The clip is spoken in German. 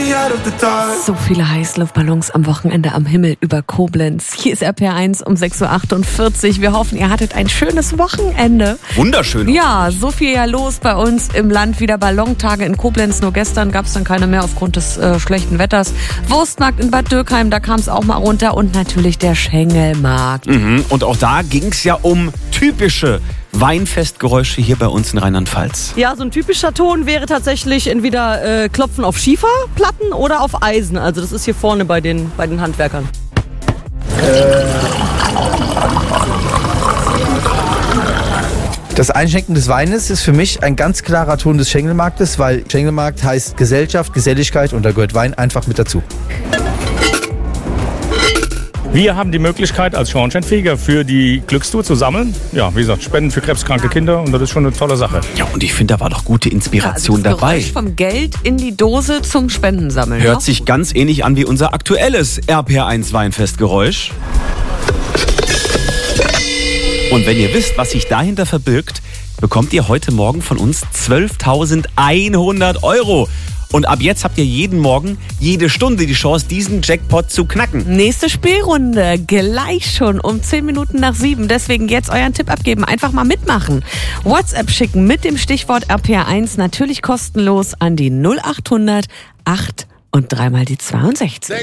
So viele Heißluftballons am Wochenende am Himmel über Koblenz. Hier ist RPR1 um 6.48 Uhr. Wir hoffen, ihr hattet ein schönes Wochenende. Wunderschön. Ja, so viel ja los bei uns im Land. Wieder Ballontage in Koblenz. Nur gestern gab es dann keine mehr aufgrund des schlechten Wetters. Wurstmarkt in Bad Dürkheim, da kam es auch mal runter. Und natürlich der Schengelmarkt. Und auch da ging es ja um typische Weinfestgeräusche hier bei uns in Rheinland-Pfalz. Ja, so ein typischer Ton wäre tatsächlich entweder Klopfen auf Schieferplatten oder auf Eisen. Also das ist hier vorne bei den Handwerkern. Das Einschenken des Weines ist für mich ein ganz klarer Ton des Schengelmarktes, weil Schengelmarkt heißt Gesellschaft, Geselligkeit und da gehört Wein einfach mit dazu. Wir haben die Möglichkeit, als Schornsteinfeger für die Glückstour zu sammeln. Ja, wie gesagt, Spenden für krebskranke Kinder und das ist schon eine tolle Sache. Ja, und ich finde, da war doch gute Inspiration das dabei. Geräusch vom Geld in die Dose zum Spendensammeln. Hört sich ganz ähnlich an wie unser aktuelles RPR1 Weinfestgeräusch. Und wenn ihr wisst, was sich dahinter verbirgt, bekommt ihr heute Morgen von uns 12.100 €. Und ab jetzt habt ihr jeden Morgen, jede Stunde die Chance, diesen Jackpot zu knacken. Nächste Spielrunde gleich schon um 10 Minuten nach 7. Deswegen jetzt euren Tipp abgeben. Einfach mal mitmachen. WhatsApp schicken mit dem Stichwort RPR1 natürlich kostenlos an die 0800 8 und dreimal die 62.